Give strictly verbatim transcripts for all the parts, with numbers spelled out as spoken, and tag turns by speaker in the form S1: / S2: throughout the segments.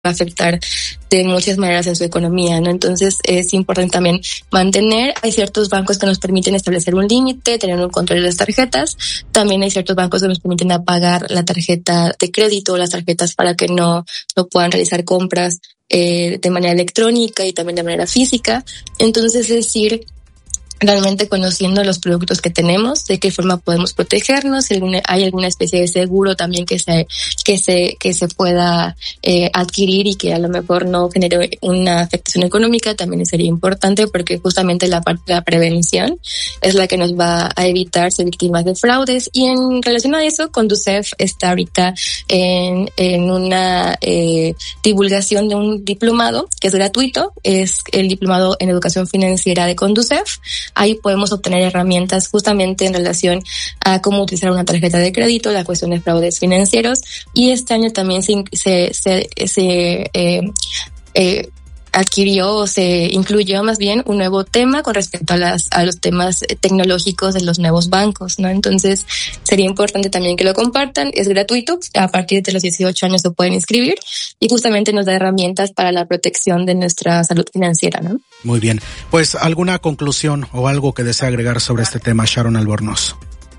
S1: afectar de muchas maneras en su economía, ¿no? Entonces es importante también mantener, hay ciertos bancos que nos permiten establecer un límite, tener un control de las tarjetas, también hay ciertos bancos que nos permiten apagar la tarjeta de crédito, las tarjetas para que no, no puedan realizar compras eh, de manera electrónica y también de manera física. Entonces es decir, realmente conociendo los productos que tenemos, de qué forma podemos protegernos, si alguna, hay alguna especie de seguro también que se que se que se pueda eh, adquirir y que a lo mejor no genere una afectación económica, también sería importante porque justamente la parte de la prevención es la que nos va a evitar ser víctimas de fraudes. Y en relación a eso, Conducef está ahorita en en una eh, divulgación de un diplomado que es gratuito, es el diplomado en educación financiera de Conducef. Ahí podemos obtener herramientas justamente en relación a cómo utilizar una tarjeta de crédito, la cuestión de fraudes financieros. Y este año también se, se, se, se eh, eh, adquirió o se incluyó más bien un nuevo tema con respecto a las a los temas tecnológicos de los nuevos bancos, ¿no? Entonces sería importante también que lo compartan, es gratuito, a partir de los dieciocho años se pueden inscribir y justamente nos da herramientas para la protección de nuestra salud financiera, ¿no?
S2: Muy bien, pues ¿alguna conclusión o algo que desea agregar sobre este tema, Sharon Albornoz?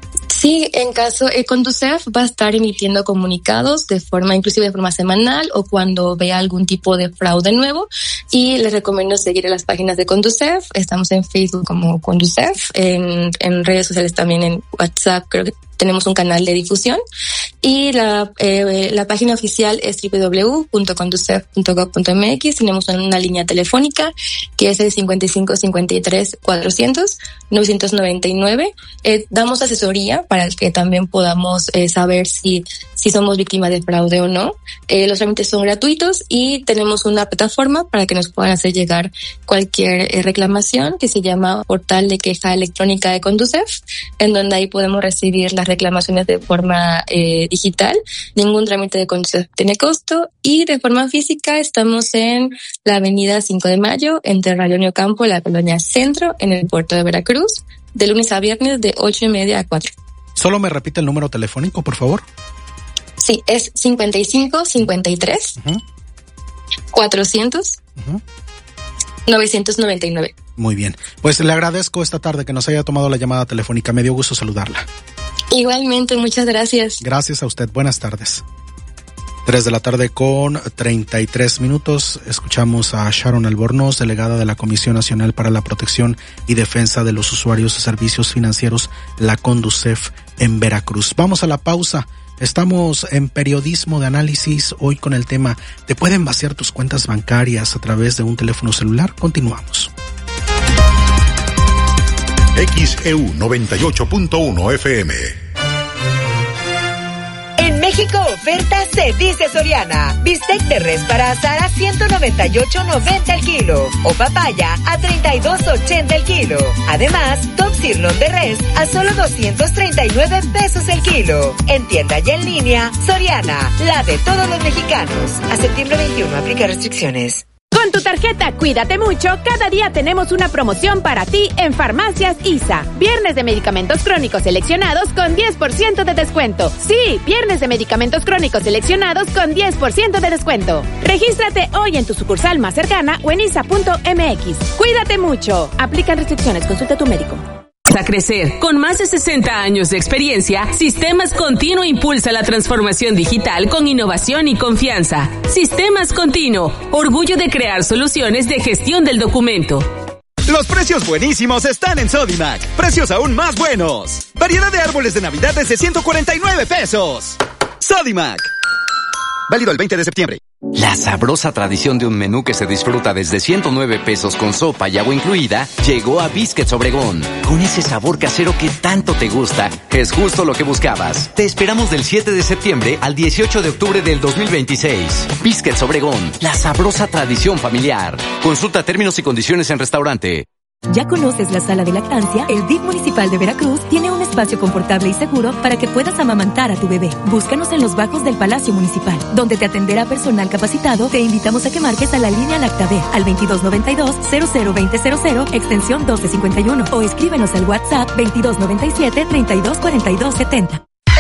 S1: Sí, en caso, eh, Conducef va a estar emitiendo comunicados de forma, inclusive de forma semanal o cuando vea algún tipo de fraude nuevo. Y les recomiendo seguir las páginas de Conducef. Estamos en Facebook como Conducef, en, en redes sociales también, en WhatsApp, creo que tenemos un canal de difusión. Y la, eh, la página oficial es doble u doble u doble u punto conducef punto gov punto eme equis. Tenemos una línea telefónica que es el cincuenta y cinco cincuenta y tres cuatrocientos novecientos noventa y nueve. Eh, damos asesoría para que también podamos eh, saber si, si somos víctimas de fraude o no. Eh, los trámites son gratuitos y tenemos una plataforma para que nos puedan hacer llegar cualquier eh, reclamación que se llama Portal de Queja Electrónica de Conducef, en donde ahí podemos recibir las reclamaciones de forma eh, digital. Ningún trámite de Conducef tiene costo y de forma física estamos en la avenida cinco de mayo entre Rayón y Ocampo, la colonia Centro, en el puerto de Veracruz, de lunes a viernes de ocho y media a cuatro.
S2: Solo me repite el número telefónico, por favor.
S1: Sí, es cincuenta y cinco cincuenta y tres uh-huh. cuatrocientos uh-huh. novecientos noventa y nueve.
S2: Muy bien, pues le agradezco esta tarde que nos haya tomado la llamada telefónica, me dio gusto saludarla.
S1: Igualmente, muchas gracias.
S2: Gracias a usted, buenas tardes. Tres de la tarde con treinta y tres minutos. Escuchamos a Sharon Albornoz, delegada de la Comisión Nacional para la Protección y Defensa de los Usuarios de Servicios Financieros, la Conducef, en Veracruz. Vamos a la pausa. Estamos en Periodismo de Análisis, hoy con el tema ¿te pueden vaciar tus cuentas bancarias a través de un teléfono celular? Continuamos.
S3: X E U noventa y ocho punto uno F M.
S4: En México, oferta se dice Soriana. Bistec de res para asar a ciento noventa y ocho noventa el kilo. O papaya a treinta y dos ochenta el kilo. Además, top sirloin de res a solo doscientos treinta y nueve pesos el kilo. En tienda y en línea, Soriana, la de todos los mexicanos. A septiembre veintiuno, aplica restricciones.
S5: Con tu tarjeta Cuídate Mucho, cada día tenemos una promoción para ti en Farmacias I S A. Viernes de medicamentos crónicos seleccionados con diez por ciento de descuento. Sí, viernes de medicamentos crónicos seleccionados con diez por ciento de descuento. Regístrate hoy en tu sucursal más cercana o en isa punto eme equis. Cuídate mucho. Aplican restricciones. Consulta a tu médico.
S6: A crecer. Con más de sesenta años de experiencia, Sistemas Continuo impulsa la transformación digital con innovación y confianza. Sistemas Continuo, orgullo de crear soluciones de gestión del documento.
S7: Los precios buenísimos están en Sodimac. Precios aún más buenos. Variedad de árboles de Navidad desde ciento cuarenta y nueve pesos. Sodimac. Válido el veinte de septiembre.
S8: La sabrosa tradición de un menú que se disfruta desde ciento nueve pesos con sopa y agua incluida llegó a Biscuits Obregón. Con ese sabor casero que tanto te gusta, es justo lo que buscabas. Te esperamos del siete de septiembre al dieciocho de octubre del dos mil veintiséis. Biscuits Obregón, la sabrosa tradición familiar. Consulta términos y condiciones en restaurante.
S9: ¿Ya conoces la sala de lactancia? El D I F municipal de Veracruz tiene un espacio confortable y seguro para que puedas amamantar a tu bebé. Búscanos en los bajos del Palacio Municipal, donde te atenderá personal capacitado. Te invitamos a que marques a la línea Lactabe al veintidós noventa y dos cero cero veinte cero cero, extensión doce cincuenta y uno, o escríbenos al WhatsApp veintidós noventa y siete treinta y dos cuarenta y dos setenta.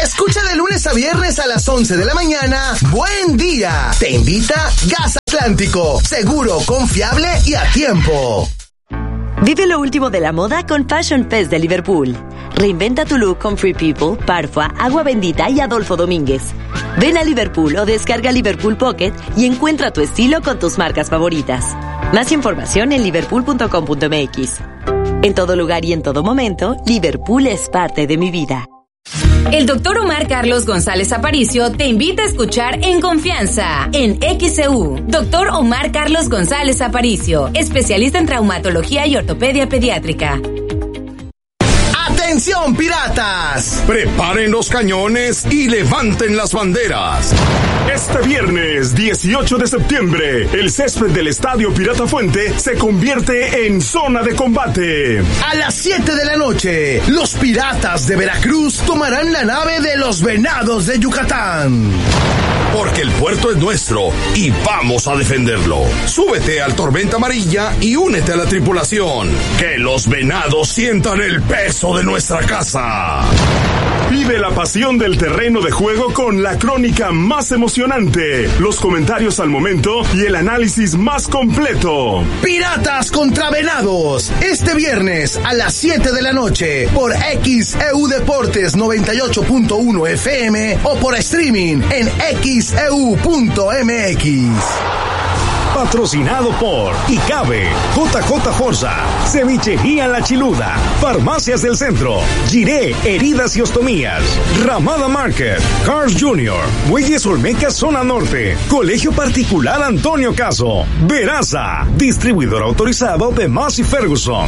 S10: Escucha de lunes a viernes a las once de la mañana. Buen día. Te invita Gas Atlántico. Seguro, confiable y a tiempo.
S11: Vive lo último de la moda con Fashion Fest de Liverpool. Reinventa tu look con Free People, Parfua, Agua Bendita y Adolfo Domínguez. Ven a Liverpool o descarga Liverpool Pocket y encuentra tu estilo con tus marcas favoritas. Más información en liverpool punto com punto m x. En todo lugar y en todo momento, Liverpool es parte de mi vida.
S6: El doctor Omar Carlos González Aparicio te invita a escuchar En Confianza, en X E U. Doctor Omar Carlos González Aparicio, especialista en traumatología y ortopedia pediátrica.
S10: ¡Atención, piratas!
S3: Preparen los cañones y levanten las banderas.
S12: Este viernes dieciocho de septiembre, el césped del Estadio Pirata Fuente se convierte en zona de combate.
S10: A las siete de la noche, los piratas de Veracruz tomarán la nave de los Venados de Yucatán.
S3: Porque el puerto es nuestro y vamos a defenderlo. Súbete al Tormenta Amarilla y únete a la tripulación. Que los Venados sientan el peso de nuestra casa.
S12: Vive la pasión del terreno de juego con la crónica más emocionante, los comentarios al momento y el análisis más completo.
S10: Piratas contra Venados, este viernes a las siete de la noche por X E U Deportes noventa y ocho punto uno F M o por streaming en x e u punto m x.
S12: Patrocinado por ICABE, J J Forza, Cevichería La Chiluda, Farmacias del Centro, Giré, Heridas y Ostomías, Ramada Market, Cars Junior, Muelles Olmeca Zona Norte, Colegio Particular Antonio Caso, Veraza, distribuidor autorizado de Massey Ferguson.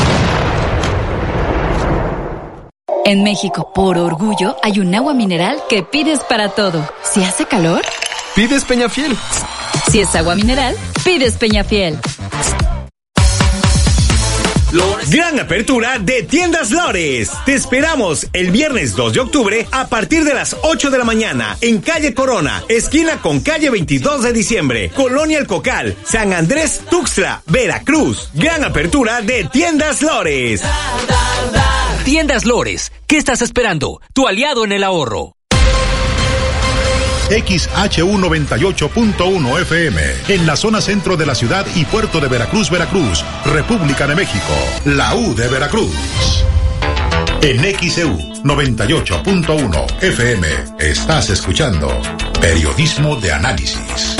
S13: En México, por orgullo, hay un agua mineral que pides para todo. Si hace calor,
S14: pides Peñafiel.
S13: Si es agua mineral, pides Peñafiel.
S15: Gran apertura de Tiendas Lores. Te esperamos el viernes dos de octubre a partir de las ocho de la mañana en calle Corona, esquina con calle veintidós de diciembre, Colonia El Cocal, San Andrés Tuxtla, Veracruz. Gran apertura de Tiendas Lores.
S16: Tiendas Lores, ¿qué estás esperando? Tu aliado en el ahorro.
S3: X H U noventa y ocho punto uno F M, en la zona centro de la ciudad y puerto de Veracruz, Veracruz, República de México, la U de Veracruz. En X E U noventa y ocho punto uno F M, estás escuchando Periodismo de Análisis.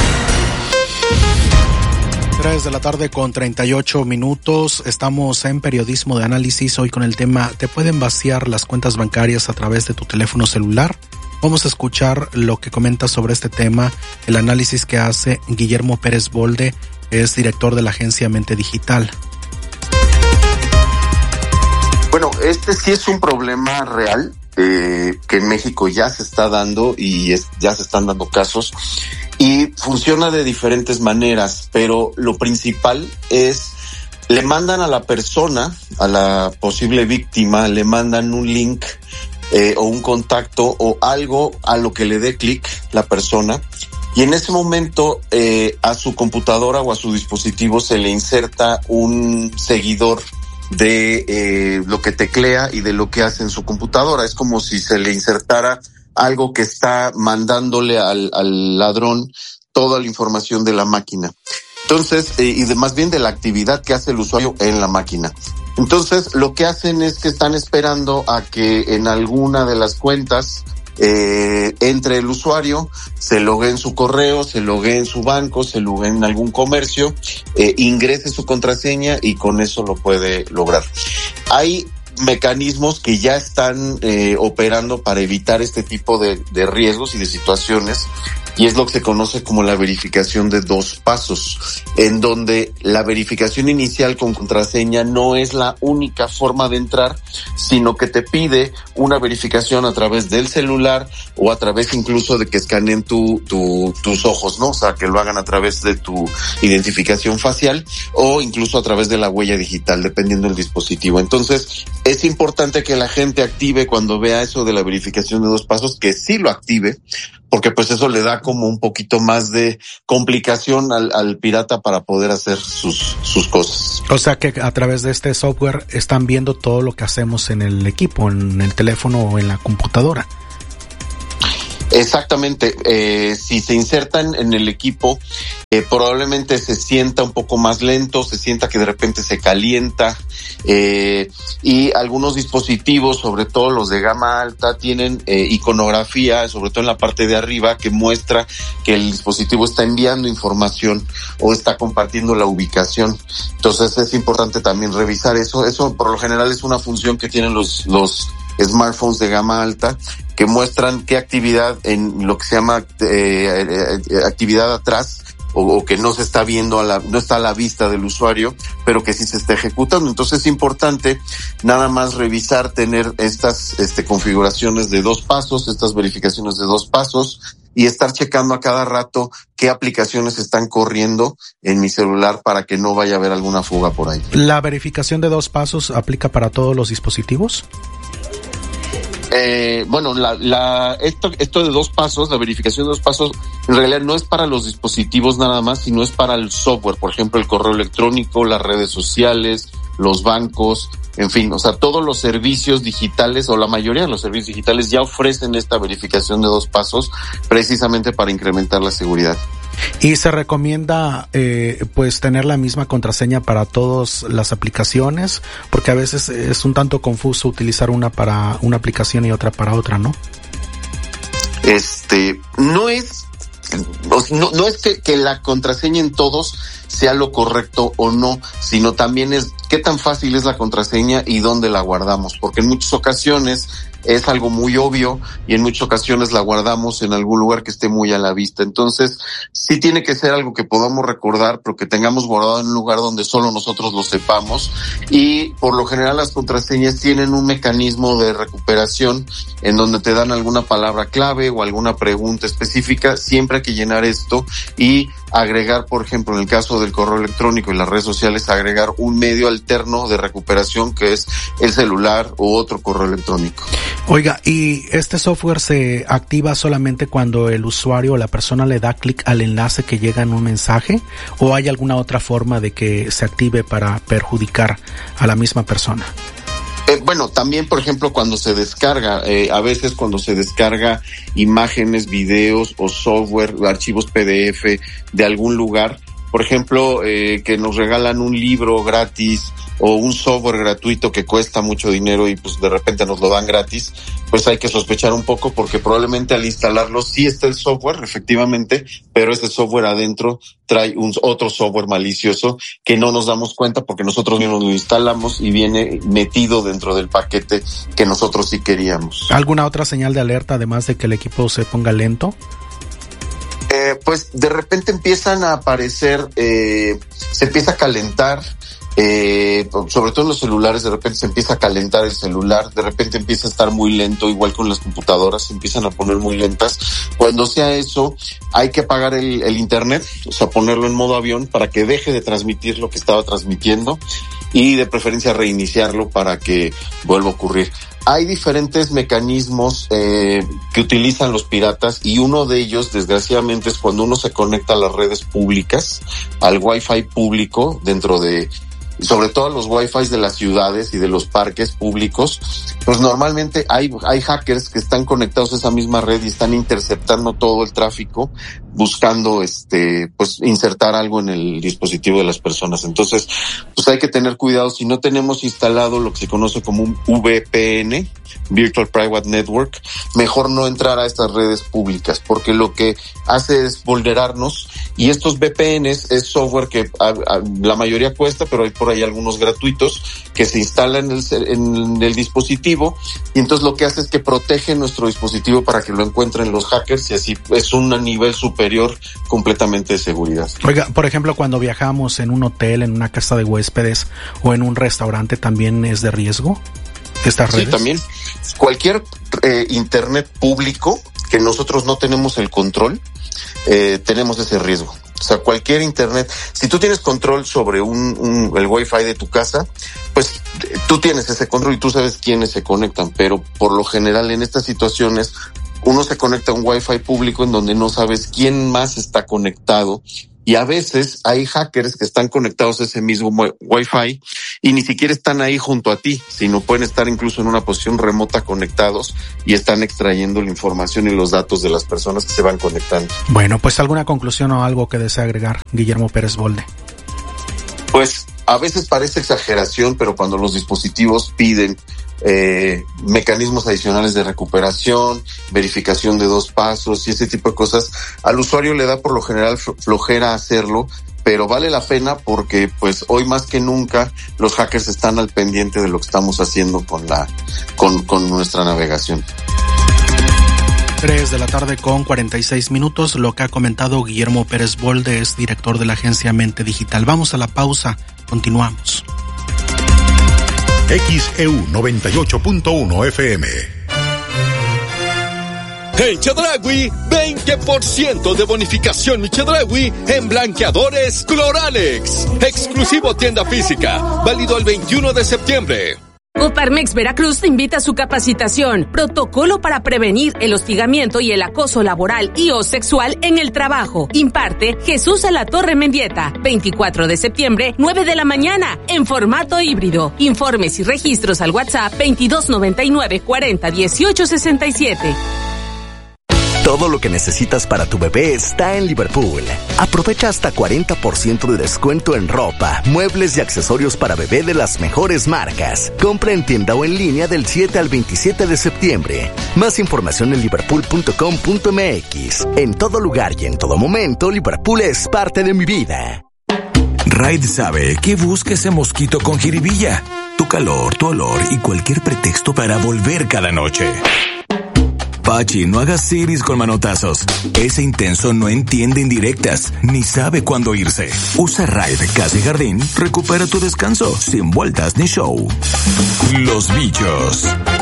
S2: tres de la tarde con treinta y ocho minutos, estamos en Periodismo de Análisis, hoy con el tema, ¿te pueden vaciar las cuentas bancarias a través de tu teléfono celular? Vamos a escuchar lo que comenta sobre este tema, el análisis que hace Guillermo Pérez Bolde, es director de la agencia Mente Digital.
S17: Bueno, este sí es un problema real, eh, que en México ya se está dando y es, ya se están dando casos y funciona de diferentes maneras, pero lo principal es, le mandan a la persona, a la posible víctima, le mandan un link Eh, o un contacto o algo a lo que le dé clic la persona y en ese momento eh, a su computadora o a su dispositivo se le inserta un seguidor de eh, lo que teclea y de lo que hace en su computadora. Es como si se le insertara algo que está mandándole al, al ladrón toda la información de la máquina. Entonces, eh, y de más bien de la actividad que hace el usuario en la máquina. Entonces, lo que hacen es que están esperando a que en alguna de las cuentas eh, entre el usuario, se logue en su correo, se logue en su banco, se logue en algún comercio, eh, ingrese su contraseña y con eso lo puede lograr. Hay mecanismos que ya están eh, operando para evitar este tipo de, de riesgos y de situaciones, y es lo que se conoce como la verificación de dos pasos, en donde la verificación inicial con contraseña no es la única forma de entrar, sino que te pide una verificación a través del celular o a través incluso de que escaneen tu, tu, tus ojos, ¿no? O sea, que lo hagan a través de tu identificación facial o incluso a través de la huella digital, dependiendo del dispositivo. Entonces, es importante que la gente active cuando vea eso de la verificación de dos pasos, que sí lo active, porque pues eso le da como un poquito más de complicación al, al pirata para poder hacer sus, sus cosas.
S2: O sea que a través de este software están viendo todo lo que hacemos en el equipo, en el teléfono o en la computadora.
S17: Exactamente, eh, si se insertan en el equipo, eh, probablemente se sienta un poco más lento, se sienta que de repente se calienta, eh, y algunos dispositivos, sobre todo los de gama alta, tienen eh, iconografía, sobre todo en la parte de arriba, que muestra que el dispositivo está enviando información o está compartiendo la ubicación. Entonces es importante también revisar eso. Eso por lo general es una función que tienen los, los smartphones de gama alta, que muestran qué actividad en lo que se llama eh, eh, actividad atrás, o, o que no se está viendo, a la, no está a la vista del usuario, pero que sí se está ejecutando. Entonces es importante nada más revisar, tener estas este, configuraciones de dos pasos, estas verificaciones de dos pasos, y estar checando a cada rato qué aplicaciones están corriendo en mi celular para que no vaya a haber alguna fuga por ahí.
S2: ¿La verificación de dos pasos aplica para todos los dispositivos?
S17: Eh, bueno, la, la, esto, esto de dos pasos, la verificación de dos pasos, en realidad no es para los dispositivos nada más, sino es para el software, por ejemplo, el correo electrónico, las redes sociales, los bancos, en fin, o sea, todos los servicios digitales o la mayoría de los servicios digitales ya ofrecen esta verificación de dos pasos precisamente para incrementar la seguridad.
S2: Y se recomienda eh, pues tener la misma contraseña para todas las aplicaciones, porque a veces es un tanto confuso utilizar una para una aplicación y otra para otra, ¿no?
S17: Este, no es no, no es que, que la contraseña en todos sea lo correcto o no, sino también es qué tan fácil es la contraseña y dónde la guardamos, porque en muchas ocasiones es algo muy obvio y en muchas ocasiones la guardamos en algún lugar que esté muy a la vista. Entonces, sí tiene que ser algo que podamos recordar, pero que tengamos guardado en un lugar donde solo nosotros lo sepamos. Y por lo general las contraseñas tienen un mecanismo de recuperación en donde te dan alguna palabra clave o alguna pregunta específica. Siempre hay que llenar esto y agregar, por ejemplo, en el caso del correo electrónico y las redes sociales, agregar un medio alterno de recuperación que es el celular u otro correo electrónico.
S2: Oiga, ¿y este software se activa solamente cuando el usuario o la persona le da clic al enlace que llega en un mensaje? ¿O hay alguna otra forma de que se active para perjudicar a la misma persona?
S17: Eh, bueno, también, por ejemplo, cuando se descarga, eh, a veces cuando se descarga imágenes, videos o software, archivos P D F de algún lugar, por ejemplo, eh, que nos regalan un libro gratis o un software gratuito que cuesta mucho dinero y pues de repente nos lo dan gratis, pues hay que sospechar un poco porque probablemente al instalarlo sí está el software, efectivamente, pero ese software adentro trae un otro software malicioso que no nos damos cuenta porque nosotros mismos lo instalamos y viene metido dentro del paquete que nosotros sí queríamos.
S2: ¿Alguna otra señal de alerta además de que el equipo se ponga lento?
S17: Eh, pues de repente empiezan a aparecer, eh, se empieza a calentar, eh, sobre todo en los celulares, de repente se empieza a calentar el celular, de repente empieza a estar muy lento, igual con las computadoras, se empiezan a poner muy lentas. Cuando sea eso, hay que apagar el, el internet, o sea, ponerlo en modo avión para que deje de transmitir lo que estaba transmitiendo y de preferencia reiniciarlo para que vuelva a ocurrir. Hay diferentes mecanismos eh, que utilizan los piratas y uno de ellos, desgraciadamente, es cuando uno se conecta a las redes públicas, al Wi-Fi público dentro de, sobre todo a los Wi-Fi de las ciudades y de los parques públicos, pues normalmente hay, hay hackers que están conectados a esa misma red y están interceptando todo el tráfico, buscando este, pues insertar algo en el dispositivo de las personas. Entonces, pues hay que tener cuidado. Si no tenemos instalado lo que se conoce como un V P N, Virtual Private Network, mejor no entrar a estas redes públicas, porque lo que hace es vulnerarnos. Y estos V P Ns es software que a, a, la mayoría cuesta, pero hay por ahí algunos gratuitos que se instalan en el, en el dispositivo, y entonces lo que hace es que protege nuestro dispositivo para que lo encuentren los hackers, y así es un nivel superior completamente de seguridad.
S2: Oiga, por ejemplo, cuando viajamos en un hotel, en una casa de huéspedes o en un restaurante, ¿también es de riesgo estas redes?
S17: Sí, también. Cualquier eh, internet público que nosotros no tenemos el control, eh, tenemos ese riesgo. O sea, cualquier internet, si tú tienes control sobre un, un el Wi-Fi de tu casa, pues tú tienes ese control y tú sabes quiénes se conectan, pero por lo general en estas situaciones uno se conecta a un Wi-Fi público en donde no sabes quién más está conectado. Y a veces hay hackers que están conectados a ese mismo Wi-Fi y ni siquiera están ahí junto a ti, sino pueden estar incluso en una posición remota conectados y están extrayendo la información y los datos de las personas que se van conectando.
S2: Bueno, pues alguna conclusión o algo que desea agregar, Guillermo Pérez Bolde.
S17: Pues a veces parece exageración, pero cuando los dispositivos piden eh, mecanismos adicionales de recuperación, verificación de dos pasos y ese tipo de cosas, al usuario le da por lo general flojera hacerlo, pero vale la pena porque pues hoy más que nunca los hackers están al pendiente de lo que estamos haciendo con la con, con nuestra navegación.
S2: Tres de la tarde con cuarenta y seis minutos. Lo que ha comentado Guillermo Pérez Bolde, es director de la agencia Mente Digital. Vamos a la pausa, continuamos.
S3: X E U noventa y ocho punto uno F M.
S14: En Chedraui, veinte por ciento de bonificación en Chedraui en blanqueadores Cloralex. Exclusivo tienda física, válido el veintiuno de septiembre.
S6: Coparmex Veracruz te invita a su capacitación, protocolo para prevenir el hostigamiento y el acoso laboral y o sexual en el trabajo. Imparte Jesús a la Torre Mendieta, veinticuatro de septiembre, nueve de la mañana, en formato híbrido. Informes y registros al WhatsApp veintidós noventa y nueve cuarenta dieciocho sesenta y siete.
S18: Todo lo que necesitas para tu bebé está en Liverpool. Aprovecha hasta cuarenta por ciento de descuento en ropa, muebles y accesorios para bebé de las mejores marcas. Compra en tienda o en línea del siete al veintisiete de septiembre. Más información en liverpool punto com punto m x. En todo lugar y en todo momento, Liverpool es parte de mi vida.
S19: Raid sabe que busca ese mosquito con jiribilla. Tu calor, tu olor y cualquier pretexto para volver cada noche. Pachi, no hagas siris con manotazos. Ese intenso no entiende indirectas, ni sabe cuándo irse. Usa Raid Casa y Jardín, recupera tu descanso, sin vueltas ni show. Los bichos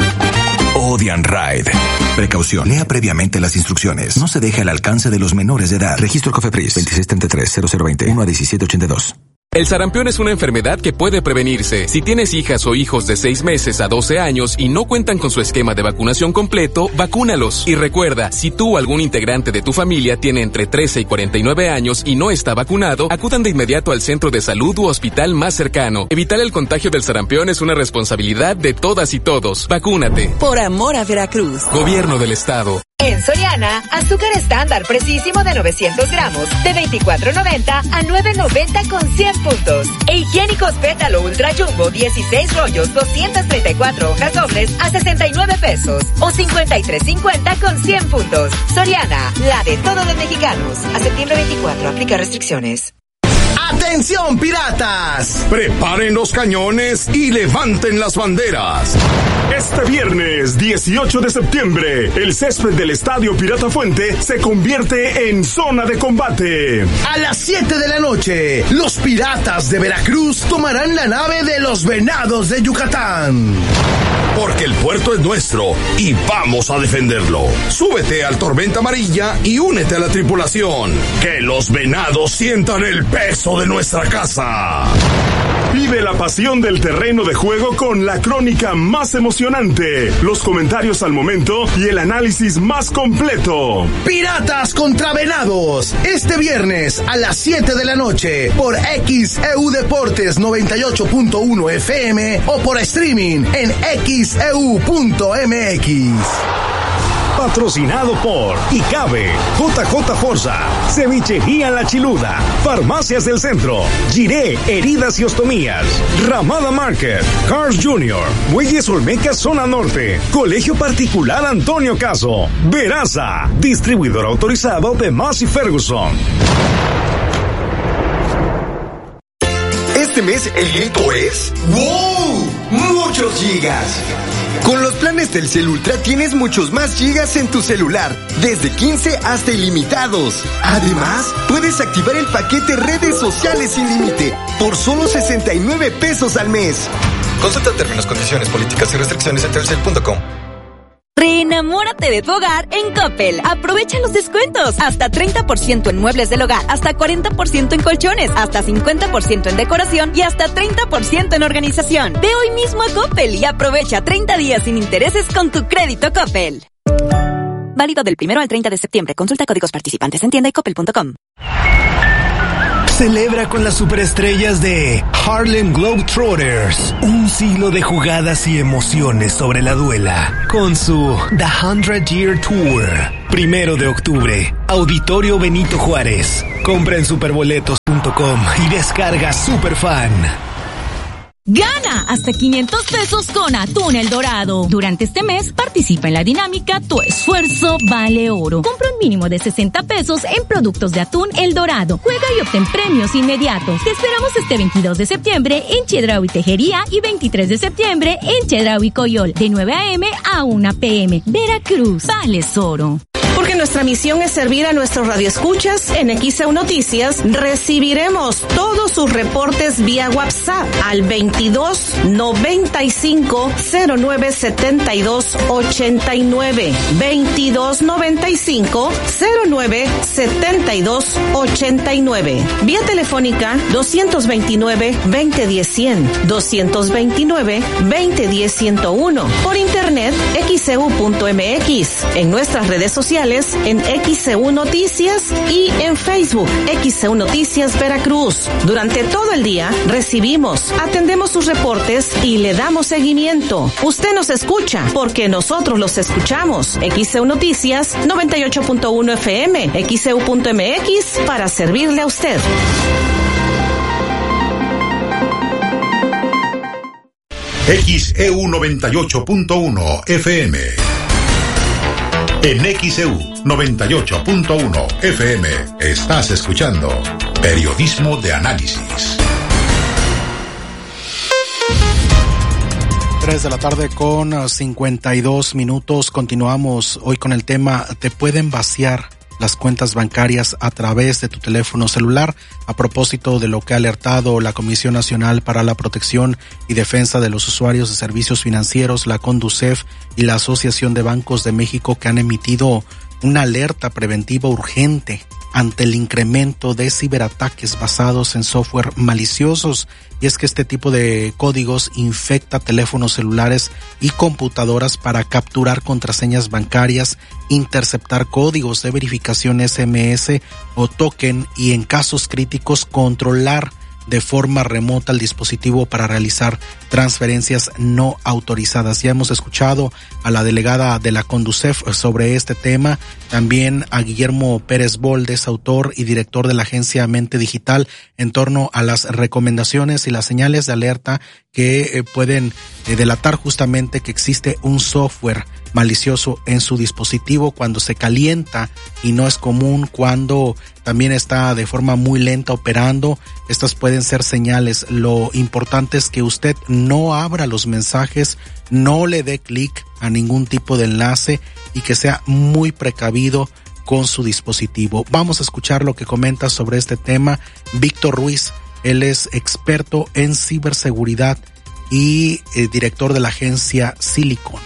S19: odian Raid. Precaución, lea previamente las instrucciones. No se deje al alcance de los menores de edad. Registro COFEPRIS veintiséis treinta y tres cero cero veinte uno a diecisiete ochenta y dos.
S20: El sarampión es una enfermedad que puede prevenirse. Si tienes hijas o hijos de seis meses a doce años y no cuentan con su esquema de vacunación completo, vacúnalos. Y recuerda, si tú o algún integrante de tu familia tiene entre trece y cuarenta y nueve años y no está vacunado, acudan de inmediato al centro de salud u hospital más cercano. Evitar el contagio del sarampión es una responsabilidad de todas y todos. Vacúnate.
S21: Por amor a Veracruz.
S20: Gobierno del Estado.
S4: En Soriana, azúcar estándar precisísimo de novecientos gramos, de veinticuatro noventa a nueve noventa con cien puntos. E higiénicos pétalo ultra jumbo, dieciséis rollos, doscientas treinta y cuatro hojas dobles a sesenta y nueve pesos. O cincuenta y tres cincuenta con cien puntos. Soriana, la de todos los mexicanos. A septiembre veinticuatro, aplica restricciones.
S10: ¡Atención, piratas!
S12: Preparen los cañones y levanten las banderas. Este viernes dieciocho de septiembre, el césped del Estadio Pirata Fuente se convierte en zona de combate.
S10: A las siete de la noche, los piratas de Veracruz tomarán la nave de los Venados de Yucatán.
S12: Porque el puerto es nuestro y vamos a defenderlo. Súbete al Tormenta Amarilla y únete a la tripulación. Que los venados sientan el peso de nuestra casa. Vive la pasión del terreno de juego con la crónica más emocionante, los comentarios al momento y el análisis más completo.
S10: Piratas contra Venados, este viernes a las siete de la noche por X E U Deportes noventa y ocho punto uno F M o por streaming en x e u punto m x.
S12: Patrocinado por ICABE, J J Forza, Cevichería La Chiluda, Farmacias del Centro, Giré, Heridas y Ostomías, Ramada Market, Cars Junior, Muelles Olmeca Zona Norte, Colegio Particular Antonio Caso, Veraza, distribuidor autorizado de Massey Ferguson.
S22: Este mes el grito es ¡wow! ¡Muchos gigas! Con los planes Telcel Ultra tienes muchos más gigas en tu celular, desde quince hasta ilimitados. Además, puedes activar el paquete redes sociales sin límite por solo sesenta y nueve pesos al mes.
S23: Consulta términos, condiciones, políticas y restricciones en telcel punto com.
S24: Reenamórate de tu hogar en Coppel. Aprovecha los descuentos. Hasta treinta por ciento en muebles del hogar, hasta cuarenta por ciento en colchones, hasta cincuenta por ciento en decoración y hasta treinta por ciento en organización. Ve hoy mismo a Coppel y aprovecha treinta días sin intereses con tu crédito Coppel. Válido del primero al treinta de septiembre. Consulta códigos participantes en tienda y coppel punto com.
S1: Celebra con las superestrellas de Harlem Globetrotters un siglo de jugadas y emociones sobre la duela con su The Hundred Year Tour. Primero de octubre, Auditorio Benito Juárez. Compra en superboletos punto com y descarga Superfan.
S5: Gana hasta quinientos pesos con Atún El Dorado. Durante este mes, participa en la dinámica Tu Esfuerzo Vale Oro. Compra un mínimo de sesenta pesos en productos de Atún El Dorado. Juega y obtén premios inmediatos. Te esperamos este veintidós de septiembre en Chedraui Tejería y veintitrés de septiembre en Chedraui Coyol, de nueve a.m. a una p.m. Veracruz, vales oro.
S7: Porque nuestra misión es servir a nuestros radioescuchas, en X E U Noticias recibiremos todos sus reportes vía WhatsApp al veintidós noventa y cinco cero nueve setenta y dos ochenta y nueve. veintidós noventa y cinco cero nueve setenta y dos ochenta y nueve. Vía telefónica doscientos veintinueve veinte diez cien, doscientos veintinueve veinte diez ciento uno. Por internet X E U punto M X. En nuestras redes sociales en X E U Noticias y en Facebook X E U Noticias Veracruz. Durante todo el día recibimos, atendemos sus reportes y le damos seguimiento. Usted nos escucha porque nosotros los escuchamos. X E U Noticias noventa y ocho punto uno F M, X E U punto M X para servirle a usted.
S3: X E U noventa y ocho punto uno F M. En X E U noventa y ocho punto uno F M estás escuchando Periodismo de Análisis.
S2: tres de la tarde con cincuenta y dos minutos. Continuamos hoy con el tema: ¿te pueden vaciar las cuentas bancarias a través de tu teléfono celular? A propósito de lo que ha alertado la Comisión Nacional para la Protección y Defensa de los Usuarios de Servicios Financieros, la CONDUCEF y la Asociación de Bancos de México, que han emitido una alerta preventiva urgente ante el incremento de ciberataques basados en software maliciosos. Y es que este tipo de códigos infecta teléfonos celulares y computadoras para capturar contraseñas bancarias, interceptar códigos de verificación S M S o token y, en casos críticos, controlar de forma remota el dispositivo para realizar transferencias no autorizadas. Ya hemos escuchado a la delegada de la CONDUCEF sobre este tema, también a Guillermo Pérez Boldes, autor y director de la agencia Mente Digital, en torno a las recomendaciones y las señales de alerta que eh, pueden eh, delatar justamente que existe un software malicioso en su dispositivo cuando se calienta y no es común, cuando también está de forma muy lenta operando. Estas pueden ser señales. Lo importante es que usted no abra los mensajes, no le dé clic a ningún tipo de enlace y que sea muy precavido con su dispositivo. Vamos a escuchar lo que comenta sobre este tema Víctor Ruiz. Él es experto en ciberseguridad y eh, director de la agencia Silicon.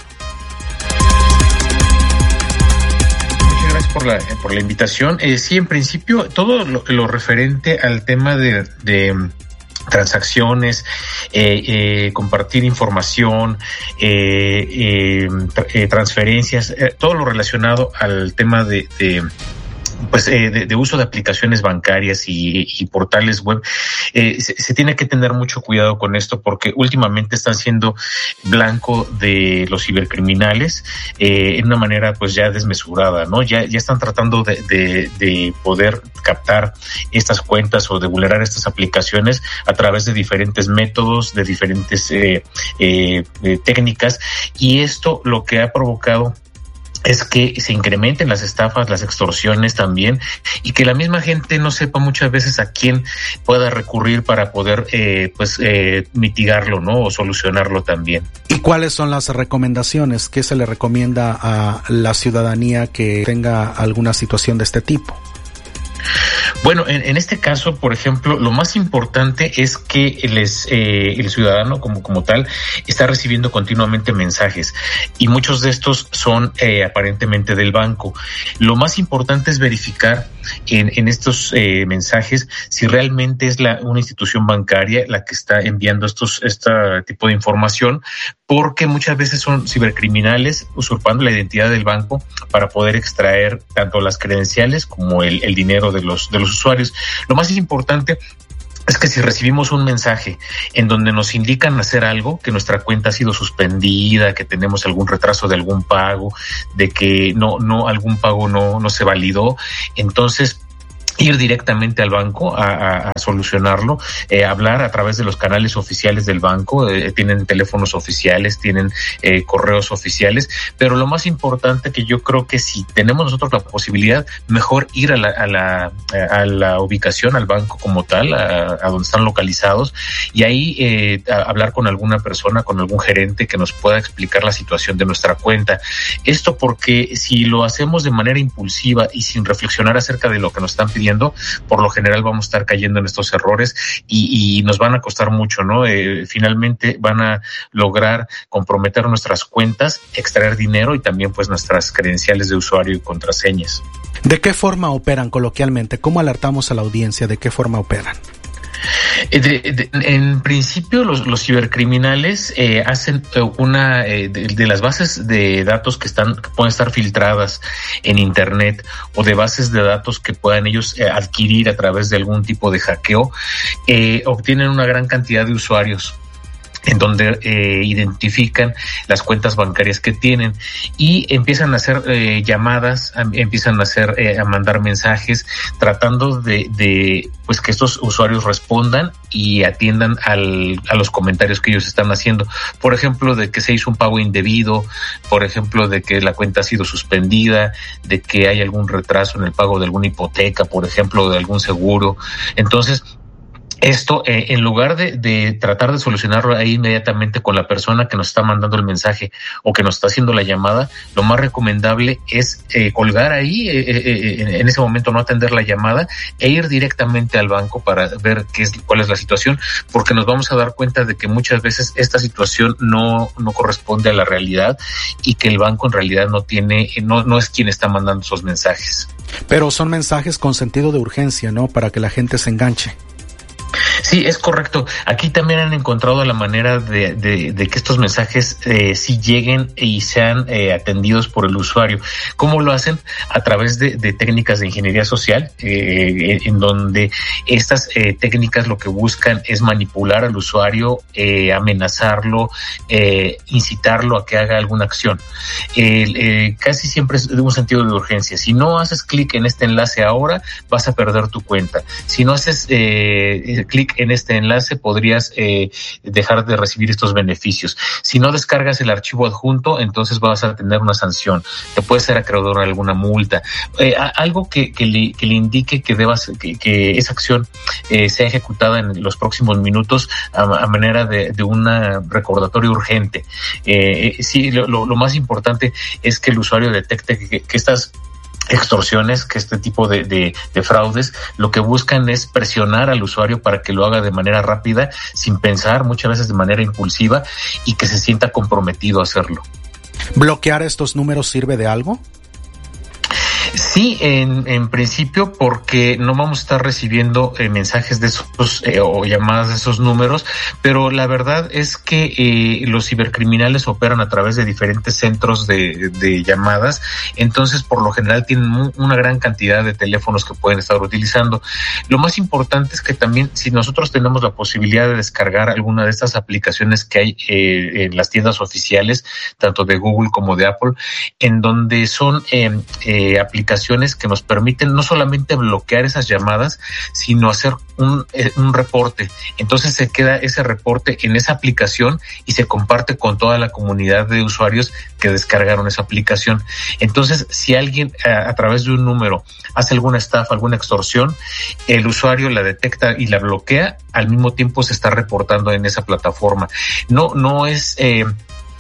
S21: Por la, por la invitación. Eh, sí, en principio, todo lo, lo referente al tema de, de transacciones, eh, eh, compartir información, eh, eh, tra- eh, transferencias, eh, todo lo relacionado al tema de, de pues eh, de, de uso de aplicaciones bancarias y, y portales web, eh, se, se tiene que tener mucho cuidado con esto porque últimamente están siendo blanco de los cibercriminales eh, en una manera pues ya desmesurada, ¿no? Ya, ya están tratando de, de, de poder captar estas cuentas o de vulnerar estas aplicaciones a través de diferentes métodos, de diferentes eh, eh, eh, técnicas, y esto lo que ha provocado es que se incrementen las estafas, las extorsiones también, y que la misma gente no sepa muchas veces a quién pueda recurrir para poder eh, pues eh, mitigarlo, ¿no? O solucionarlo también.
S2: ¿Y cuáles son las recomendaciones? ¿Qué se le recomienda a la ciudadanía que tenga alguna situación de este tipo?
S21: Bueno, en, en este caso, por ejemplo, lo más importante es que les, eh, el ciudadano como, como tal está recibiendo continuamente mensajes y muchos de estos son eh, aparentemente del banco. Lo más importante es verificar en, en estos eh, mensajes si realmente es la, una institución bancaria la que está enviando estos, este tipo de información, porque muchas veces son cibercriminales usurpando la identidad del banco para poder extraer tanto las credenciales como el, el dinero de los, de los usuarios. Lo más importante es que si recibimos un mensaje en donde nos indican hacer algo, que nuestra cuenta ha sido suspendida, que tenemos algún retraso de algún pago, de que no, no, algún pago no, no se validó, entonces ir directamente al banco a, a, a solucionarlo, eh, hablar a través de los canales oficiales del banco, eh, tienen teléfonos oficiales, tienen eh, correos oficiales, pero lo más importante que yo creo que si tenemos nosotros la posibilidad, mejor ir a la, a la, a la ubicación, al banco como tal, a, a donde están localizados, y ahí eh, hablar con alguna persona, con algún gerente que nos pueda explicar la situación de nuestra cuenta. Esto porque si lo hacemos de manera impulsiva y sin reflexionar acerca de lo que nos están pidiendo, por lo general vamos a estar cayendo en estos errores y, y nos van a costar mucho, ¿no? Eh, finalmente van a lograr comprometer nuestras cuentas, extraer dinero y también pues nuestras credenciales de usuario y contraseñas.
S2: ¿De qué forma operan coloquialmente? ¿Cómo alertamos a la audiencia? ¿De qué forma operan?
S21: De, de, en principio los, los cibercriminales eh, hacen una eh, de, de las bases de datos que están que pueden estar filtradas en internet o de bases de datos que puedan ellos eh, adquirir a través de algún tipo de hackeo, eh, obtienen una gran cantidad de usuarios en donde eh, identifican las cuentas bancarias que tienen y empiezan a hacer eh, llamadas, a, empiezan a hacer eh, a mandar mensajes tratando de, de pues que estos usuarios respondan y atiendan al, a los comentarios que ellos están haciendo. Por ejemplo, de que se hizo un pago indebido, por ejemplo, de que la cuenta ha sido suspendida, de que hay algún retraso en el pago de alguna hipoteca, por ejemplo, de algún seguro. Entonces, esto, eh, en lugar de, de tratar de solucionarlo ahí inmediatamente con la persona que nos está mandando el mensaje o que nos está haciendo la llamada, lo más recomendable es eh, colgar ahí, eh, eh, en ese momento no atender la llamada e ir directamente al banco para ver qué es, cuál es la situación, porque nos vamos a dar cuenta de que muchas veces esta situación no, no corresponde a la realidad y que el banco en realidad no tiene, no, no es quien está mandando esos mensajes.
S2: Pero son mensajes con sentido de urgencia, ¿no? Para que la gente se enganche.
S21: Sí, es correcto. Aquí también han encontrado la manera de, de, de que estos mensajes eh, sí lleguen y sean eh, atendidos por el usuario. ¿Cómo lo hacen? A través de, de técnicas de ingeniería social, eh, en donde estas eh, técnicas lo que buscan es manipular al usuario, eh, amenazarlo, eh, incitarlo a que haga alguna acción. Eh, eh, casi siempre es de un sentido de urgencia. Si no haces clic en este enlace ahora, vas a perder tu cuenta. Si no haces eh, clic en este enlace, podrías eh, dejar de recibir estos beneficios. Si no descargas el archivo adjunto, entonces vas a tener una sanción. Te puede ser acreedor a alguna multa. Eh, algo que, que, le, que le indique que debas que, que esa acción eh, sea ejecutada en los próximos minutos a, a manera de, de un recordatorio urgente. Eh, sí, lo, lo más importante es que el usuario detecte que, que estas extorsiones, que este tipo de, de, de fraudes, lo que buscan es presionar al usuario para que lo haga de manera rápida, sin pensar, muchas veces de manera impulsiva, y que se sienta comprometido a hacerlo.
S2: ¿Bloquear estos números sirve de algo?
S21: Sí, en, en principio, porque no vamos a estar recibiendo eh, mensajes de esos eh, o llamadas de esos números, pero la verdad es que eh, los cibercriminales operan a través de diferentes centros de, de llamadas, entonces por lo general tienen un, una gran cantidad de teléfonos que pueden estar utilizando. Lo más importante es que también, si nosotros tenemos la posibilidad de descargar alguna de estas aplicaciones que hay eh, en las tiendas oficiales, tanto de Google como de Apple, en donde son eh, eh, aplicaciones aplicaciones que nos permiten no solamente bloquear esas llamadas, sino hacer un, eh, un reporte. Entonces se queda ese reporte en esa aplicación y se comparte con toda la comunidad de usuarios que descargaron esa aplicación. Entonces, si alguien a, a través de un número hace alguna estafa, alguna extorsión, el usuario la detecta y la bloquea, al mismo tiempo se está reportando en esa plataforma. No, no es... Eh,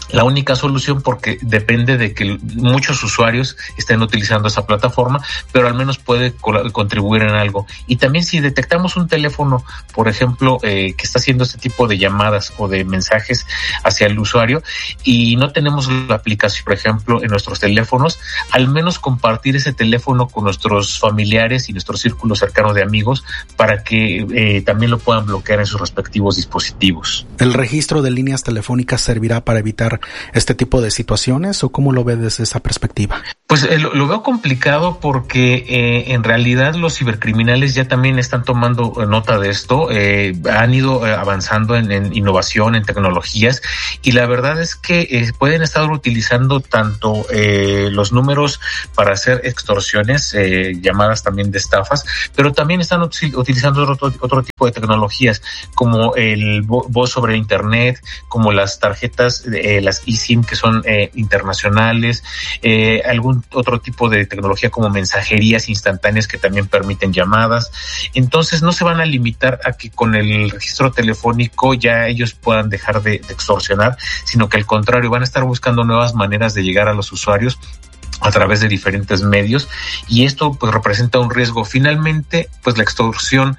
S21: la única solución, porque depende de que muchos usuarios estén utilizando esa plataforma, pero al menos puede co- contribuir en algo. Y también si detectamos un teléfono, por ejemplo, eh, que está haciendo este tipo de llamadas o de mensajes hacia el usuario y no tenemos la aplicación, por ejemplo, en nuestros teléfonos, al menos compartir ese teléfono con nuestros familiares y nuestro círculo cercano de amigos para que eh, también lo puedan bloquear en sus respectivos dispositivos.
S2: ¿El registro de líneas telefónicas servirá para evitar este tipo de situaciones o cómo lo ve desde esa perspectiva?
S21: Pues eh, lo, lo veo complicado porque eh, en realidad los cibercriminales ya también están tomando nota de esto, eh, han ido eh, avanzando en, en innovación, en tecnologías, y la verdad es que eh, pueden estar utilizando tanto eh, los números para hacer extorsiones, eh, llamadas también de estafas, pero también están util- utilizando otro, otro tipo de tecnologías como el vo- voz sobre internet, como las tarjetas, eh, las eSIM que son eh, internacionales, eh, algún otro tipo de tecnología como mensajerías instantáneas que también permiten llamadas. Entonces no se van a limitar a que con el registro telefónico ya ellos puedan dejar de, de extorsionar, sino que al contrario van a estar buscando nuevas maneras de llegar a los usuarios a través de diferentes medios, y esto pues representa un riesgo. Finalmente, pues la extorsión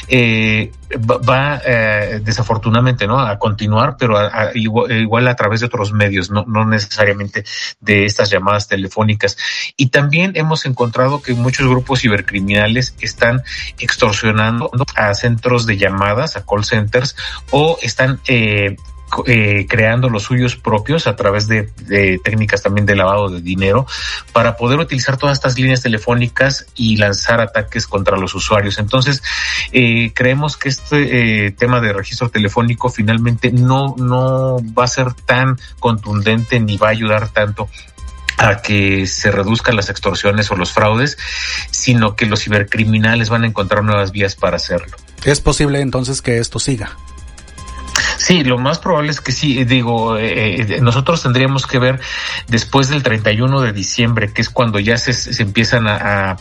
S21: eh, va, va eh, desafortunadamente, ¿no?, a continuar, pero a, a, igual, igual a través de otros medios, no, no necesariamente de estas llamadas telefónicas. Y también hemos encontrado que muchos grupos cibercriminales están extorsionando a centros de llamadas, a call centers, o están eh, Eh, creando los suyos propios a través de, de técnicas también de lavado de dinero para poder utilizar todas estas líneas telefónicas y lanzar ataques contra los usuarios. Entonces, eh, creemos que este eh, tema de registro telefónico finalmente no, no va a ser tan contundente ni va a ayudar tanto a que se reduzcan las extorsiones o los fraudes, sino que los cibercriminales van a encontrar nuevas vías para hacerlo.
S2: ¿Es posible entonces que esto siga?
S21: Sí, lo más probable es que sí. Digo, eh, nosotros tendríamos que ver después del treinta y uno de diciembre, que es cuando ya se, se empiezan a, a,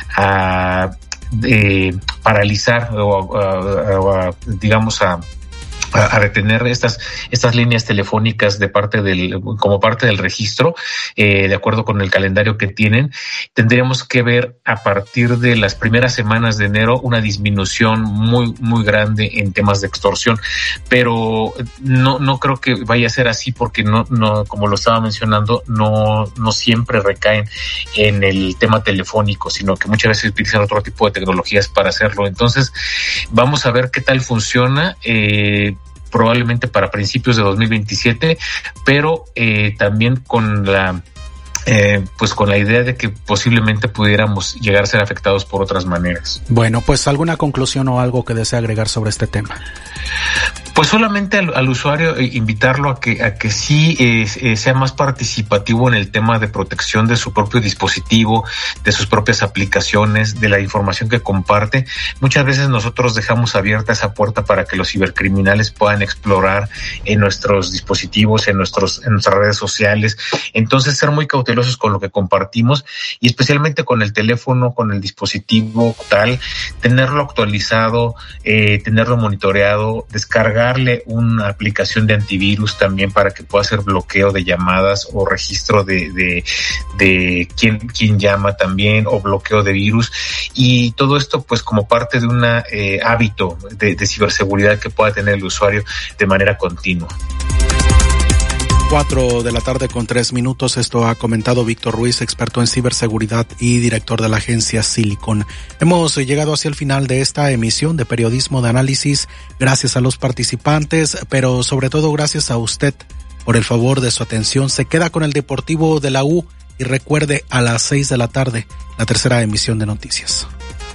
S21: a eh, paralizar o a, a, a, digamos a a detener estas estas líneas telefónicas de parte del como parte del registro, eh, de acuerdo con el calendario que tienen. Tendríamos que ver a partir de las primeras semanas de enero una disminución muy muy grande en temas de extorsión, pero no no creo que vaya a ser así, porque no no como lo estaba mencionando, no no siempre recaen en el tema telefónico, sino que muchas veces utilizan otro tipo de tecnologías para hacerlo. Entonces vamos a ver qué tal funciona. eh, probablemente para principios de dos mil veintisiete, pero eh, también con la eh, pues con la idea de que posiblemente pudiéramos llegar a ser afectados por otras maneras.
S2: Bueno, pues alguna conclusión o algo que desea agregar sobre este tema.
S21: Pues solamente al, al usuario eh, invitarlo a que a que sí eh, eh, sea más participativo en el tema de protección de su propio dispositivo, de sus propias aplicaciones, de la información que comparte. Muchas veces nosotros dejamos abierta esa puerta para que los cibercriminales puedan explorar en nuestros dispositivos, en nuestros en nuestras redes sociales. Entonces, ser muy cautelosos con lo que compartimos, y especialmente con el teléfono, con el dispositivo tal, tenerlo actualizado, eh, tenerlo monitoreado, descargar darle una aplicación de antivirus también para que pueda hacer bloqueo de llamadas o registro de de, de quién, quién llama también, o bloqueo de virus, y todo esto pues como parte de un eh, hábito de, de ciberseguridad que pueda tener el usuario de manera continua.
S2: Cuatro de la tarde con tres minutos. Esto ha comentado Víctor Ruiz, experto en ciberseguridad y director de la agencia Silicon. Hemos llegado hacia el final de esta emisión de Periodismo de Análisis. Gracias a los participantes, pero sobre todo gracias a usted por el favor de su atención. Se queda con el Deportivo de la U y recuerde, a las seis de la tarde, la tercera emisión de noticias.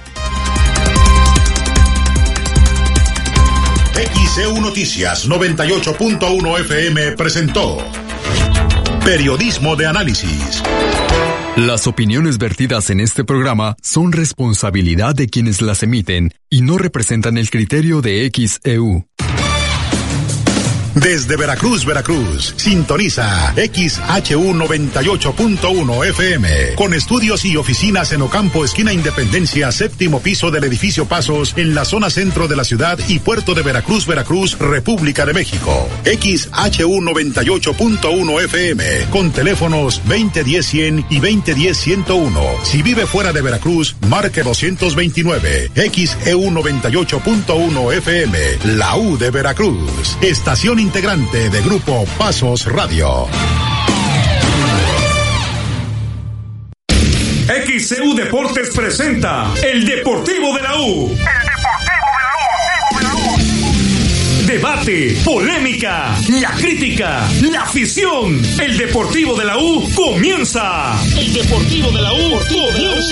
S3: X E U Noticias noventa y ocho punto uno F M presentó Periodismo de Análisis.
S8: Las opiniones vertidas en este programa son responsabilidad de quienes las emiten y no representan el criterio de X E U.
S3: Desde Veracruz, Veracruz, sintoniza X H U noventa y ocho punto uno F M, con estudios y oficinas en Ocampo, esquina Independencia, séptimo piso del edificio Pasos, en la zona centro de la ciudad y puerto de Veracruz, Veracruz, República de México. X H U noventa y ocho punto uno F M, con teléfonos veinte diez cien y veinte diez ciento uno. Si vive fuera de Veracruz, marque doscientos veintinueve. X E U noventa y ocho punto uno F M, la U de Veracruz. Estación integrante de Grupo Pasos Radio.
S9: X E U Deportes presenta El Deportivo de la U. El Deportivo de la U. Debate, polémica, la crítica, la afición. El Deportivo de la U comienza. El Deportivo de la U comienza.